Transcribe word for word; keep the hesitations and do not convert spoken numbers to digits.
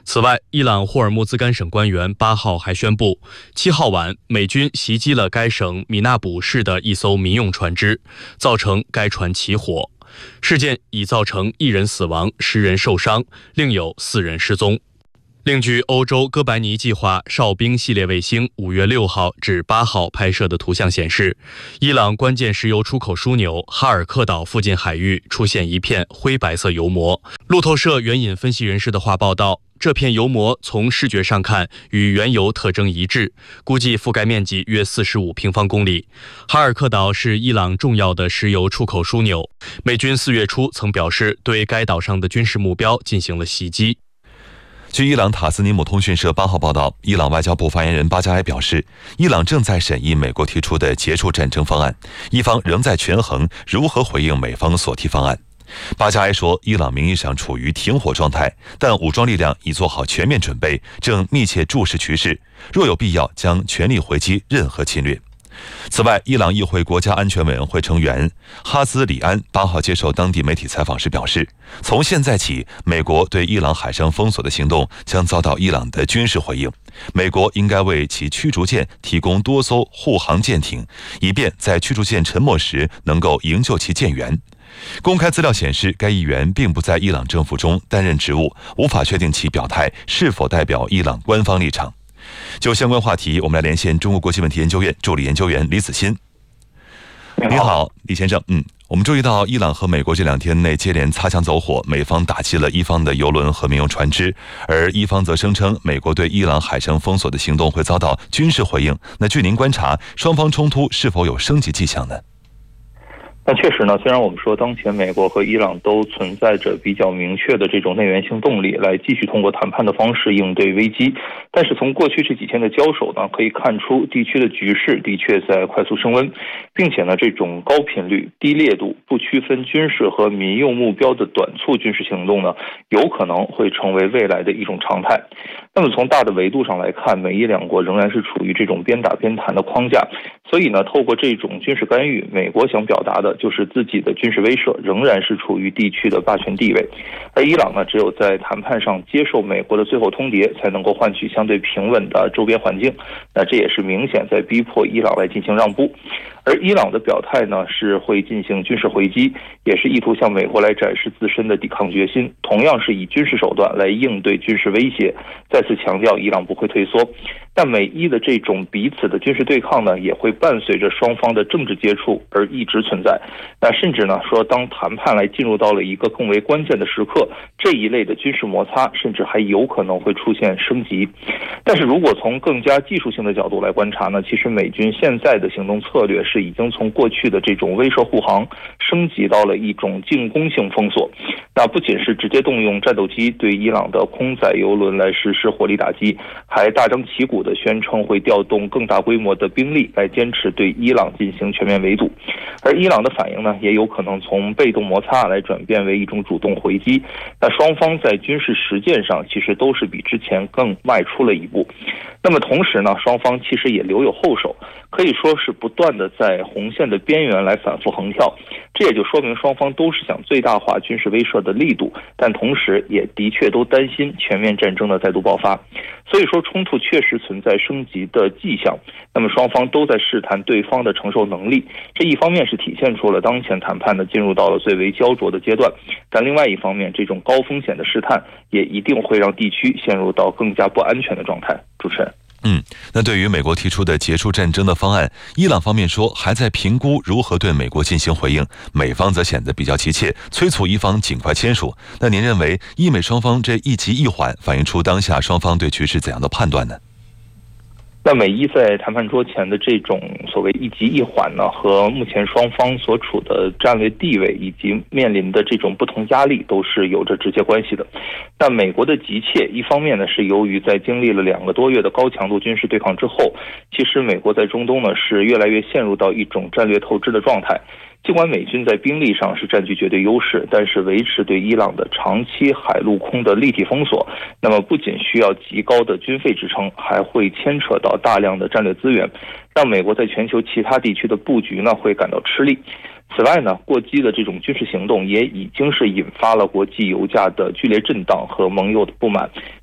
此外，伊朗霍尔木兹干省官员八号还宣布，七号晚美军袭击了该省米纳卜市的一艘民用船只，造成该船起火。事件已造成一人死亡，十人受伤，另有四人失踪。另据欧洲哥白尼计划哨兵系列卫星五月六号至八号拍摄的图像显示，伊朗关键石油出口枢纽哈尔克岛附近海域出现一片灰白色油膜。路透社援引分析人士的话报道，这片油膜从视觉上看与原油特征一致，估计覆盖面积约四十五平方公里。哈尔克岛是伊朗重要的石油出口枢纽，美军四月初曾表示对该岛上的军事目标进行了袭击。 据伊朗塔斯尼姆通讯社八号报道，伊朗外交部发言人巴加埃表示，伊朗正在审议美国提出的结束战争方案，伊方仍在权衡如何回应美方所提方案。巴加埃说，伊朗名义上处于停火状态，但武装力量已做好全面准备，正密切注视局势，若有必要将全力回击任何侵略。此外，伊朗议会国家安全委员会成员哈兹里安八号接受当地媒体采访时表示，从现在起，美国对伊朗海上封锁的行动将遭到伊朗的军事回应，美国应该为其驱逐舰提供多艘护航舰艇，以便在驱逐舰沉没时能够营救其舰员。公开资料显示，该议员并不在伊朗政府中担任职务，无法确定其表态是否代表伊朗官方立场。就相关话题，我们来连线中国国际问题研究院助理研究员李子欣。你好，李先生。嗯，我们注意到伊朗和美国这两天内接连擦枪走火，美方打击了伊方的油轮和民用船只，而伊方则声称美国对伊朗海上封锁的行动会遭到军事回应。那据您观察，双方冲突是否有升级迹象呢？ 那确实呢，虽然我们说当前美国和伊朗都存在着比较明确的这种内源性动力来继续通过谈判的方式应对危机，但是从过去这几天的交手呢，可以看出地区的局势的确在快速升温，并且呢，这种高频率、低烈度、不区分军事和民用目标的短促军事行动呢，有可能会成为未来的一种常态。那么从大的维度上来看，美伊两国仍然是处于这种边打边谈的框架，所以呢，透过这种军事干预，美国想表达的就是自己的军事威慑仍然是处于地区的霸权地位，而伊朗呢，只有在谈判上接受美国的最后通牒，才能够换取相对平稳的周边环境。那这也是明显在逼迫伊朗来进行让步。而伊朗的表态呢，是会进行军事回击，也是意图向美国来展示自身的抵抗决心，同样是以军事手段来应对军事威胁，再次强调伊朗不会退缩。但美伊的这种彼此的军事对抗呢，也会伴随着双方的政治接触而一直存在。那甚至呢，说当谈判来进入到了一个更为关键的时刻，这一类的军事摩擦甚至还有可能会出现升级。但是如果从更加技术性的角度来观察呢，其实美军现在的行动策略是已经从过去的这种威慑护航升级到了一种进攻性封锁。那不仅是直接动用战斗机对伊朗的空载油轮来实施火力打击，还大张旗鼓地宣称会调动更大规模的兵力来坚持对伊朗进行全面围堵。而伊朗的反应呢，也有可能从被动摩擦来转变为一种主动回击。那双方在军事实践上其实都是比之前更迈出了一步。那么同时呢，双方其实也留有后手，可以说是不断的在红线的边缘来反复横跳。这也就说明双方都是想最大化军事威慑的力度，但同时也的确都担心全面战争的再度爆发。所以说冲突确实存在升级的迹象，那么双方都在试探对方的承受能力。这一方面是体现出了当前谈判呢进入到了最为焦灼的阶段，但另外一方面，这种高风险的试探也一定会让地区陷入到更加不安全的状态。主持人。 嗯，那对于美国提出的结束战争的方案，伊朗方面说还在评估如何对美国进行回应，美方则显得比较急切，催促伊方尽快签署。那您认为伊美双方这一急一缓，反映出当下双方对局势怎样的判断呢？ 那美伊在谈判桌前的这种所谓一急一缓呢，和目前双方所处的战略地位以及面临的这种不同压力都是有着直接关系的。但美国的急切，一方面呢是由于在经历了两个多月的高强度军事对抗之后，其实美国在中东呢是越来越陷入到一种战略透支的状态。尽管美军在兵力上是占据绝对优势，但是维持对伊朗的长期海陆空的立体封锁，那么不仅需要极高的军费支撑，还会牵扯到大量的战略资源，让美国在全球其他地区的布局呢会感到吃力。此外呢，过激的这种军事行动也已经是引发了国际油价的剧烈震荡和盟友的不满，